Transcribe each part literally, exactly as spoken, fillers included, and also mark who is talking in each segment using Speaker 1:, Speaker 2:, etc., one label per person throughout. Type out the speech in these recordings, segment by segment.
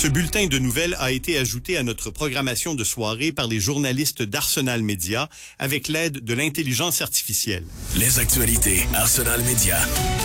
Speaker 1: Ce bulletin de nouvelles a été ajouté à notre programmation de soirée par les journalistes d'Arsenal Média avec l'aide de l'intelligence artificielle.
Speaker 2: Les actualités Arsenal Média.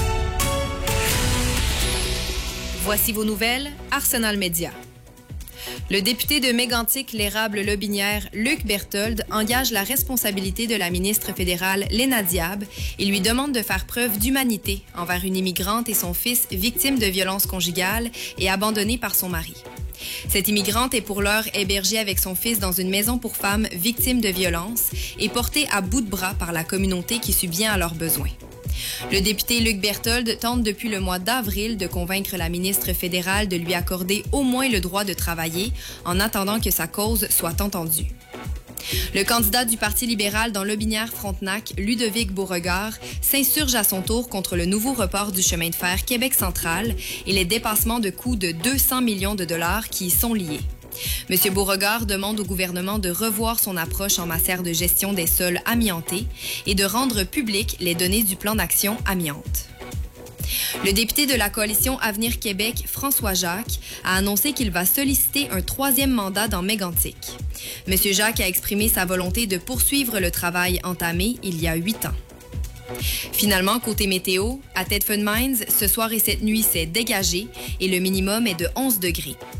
Speaker 3: Voici vos nouvelles Arsenal Média. Le député de Mégantic, l'érable-lobinière, Luc Berthold, engage la responsabilité de la ministre fédérale Léna Diab et lui demande de faire preuve d'humanité envers une immigrante et son fils victimes de violences conjugales et abandonnés par son mari. Cette immigrante est pour l'heure hébergée avec son fils dans une maison pour femmes victimes de violences et portée à bout de bras par la communauté qui subvient à leurs besoins. Le député Luc Berthold tente depuis le mois d'avril de convaincre la ministre fédérale de lui accorder au moins le droit de travailler en attendant que sa cause soit entendue. Le candidat du Parti libéral dans Lobinière-Frontenac, Ludovic Beauregard, s'insurge à son tour contre le nouveau report du chemin de fer Québec central et les dépassements de coûts de deux cents millions de dollars qui y sont liés. M. Beauregard demande au gouvernement de revoir son approche en matière de gestion des sols amiantés et de rendre publiques les données du plan d'action amiante. Le député de la coalition Avenir Québec, François Jacques, a annoncé qu'il va solliciter un troisième mandat dans Mégantic. M. Jacques a exprimé sa volonté de poursuivre le travail entamé il y a huit ans. Finalement, côté météo, à Thetford Mines, ce soir et cette nuit, c'est dégagé et le minimum est de onze degrés.